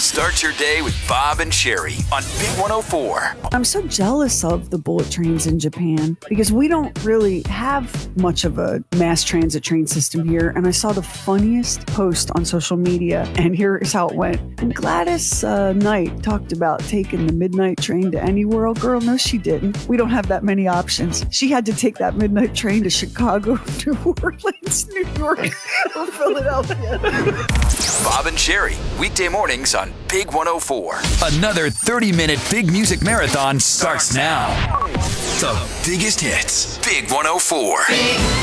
Start your day with Bob and Sherry on Big 104. I'm so jealous of the bullet trains in Japan because we don't really have much of a mass transit train system here. And I saw the funniest post on social media, and here's how it went. And Gladys Knight talked about taking the midnight train to Anywhere. Girl, no, she didn't. We don't have that many options. She had to take that midnight train to Chicago, New Orleans, New York, or Philadelphia. Bob and Sherry, weekday mornings on Big 104. Another 30-minute big music marathon starts now. The biggest hits. Big 104.